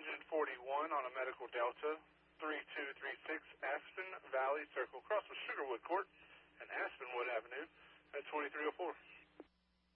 engine 41 on a medical Delta, 3236 Aspen Valley Circle, cross with Sugarwood Court and Aspenwood Avenue at 2304.